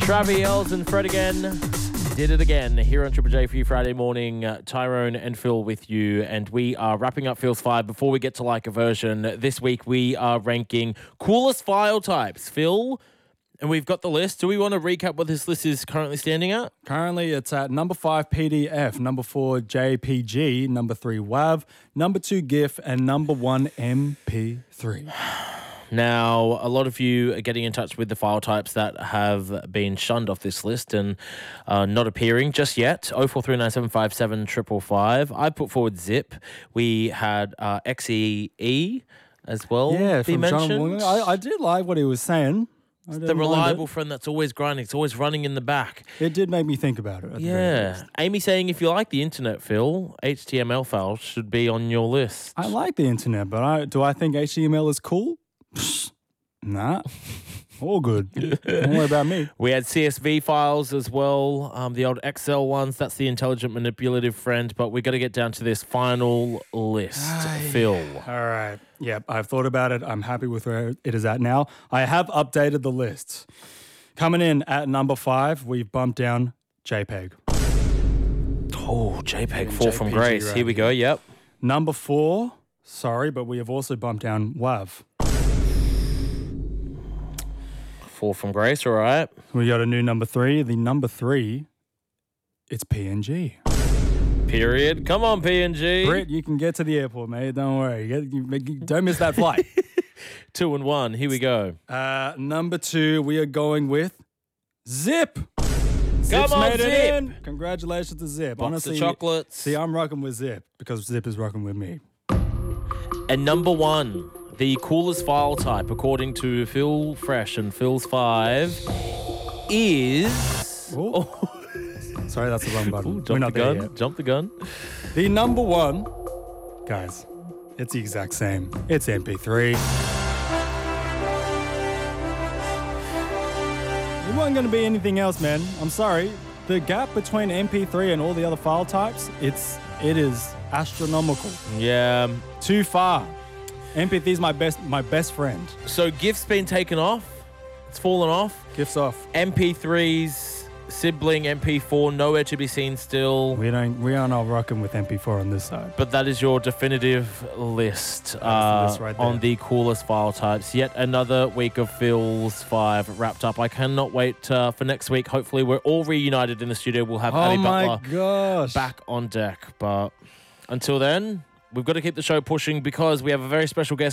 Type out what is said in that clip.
Travis, Els and Fred again. Did it again here on Triple J for you Friday morning. Tyrone and Phil with you, and we are wrapping up Phil's 5 before we get to like a version. This week we are ranking coolest file types. Phil, and we've got the list. Do we want to recap what this list is currently standing at? Currently, it's at number 5, PDF, number 4, JPG, number 3, WAV, number 2, GIF, and number 1, MP3. Now, a lot of you are getting in touch with the file types that have been shunned off this list and not appearing just yet. 0439757555. I put forward Zip. We had XEE as well. Yeah, be from mentioned. John Williams. I did like what he was saying. The reliable friend that's always grinding. It's always running in the back. It did make me think about it. Yeah. Amy saying if you like the internet, Phil, HTML files should be on your list. I like the internet, but do I think HTML is cool? Nah. All good. Don't worry about me. We had CSV files as well, the old Excel ones. That's the intelligent manipulative friend. But we got to get down to this final list, Phil. All right. Yep, I've thought about it. I'm happy with where it is at now. I have updated the list. Coming in at number 5, we've bumped down JPEG. Oh, JPEG, Fall from Grace. right Here we go, yep. Number 4, sorry, but we have also bumped down WAV. Fall from Grace, all right. We got a new number 3. The number 3, it's PNG. Period. Come on, PNG. Britt, you can get to the airport, mate. Don't worry. Don't miss that flight. 2 and 1. Here we go. Number 2, we are going with Zip. Come on, made Zip. it in. Congratulations to Zip. Box Honestly, of chocolates. See, I'm rocking with Zip because Zip is rocking with me. And number 1, the coolest file type, according to Phil Fresh and Phil's 5, is... Sorry, that's the wrong button. Ooh, jump the gun. The number 1, guys, it's the exact same. It's MP3. It wasn't going to be anything else, man. I'm sorry. The gap between MP3 and all the other file types, it is astronomical. Yeah. Too far. MP3 is my best friend. So GIF's been taken off. It's fallen off. GIF's off. MP3's sibling MP4 nowhere to be seen still. We are not rocking with MP4 on this side. But that is your definitive list right there. on the coolest file types. Yet another week of Phil's 5 wrapped up. I cannot wait for next week. Hopefully we're all reunited in the studio. We'll have Abby Butler back on deck. But until then, we've got to keep the show pushing because we have a very special guest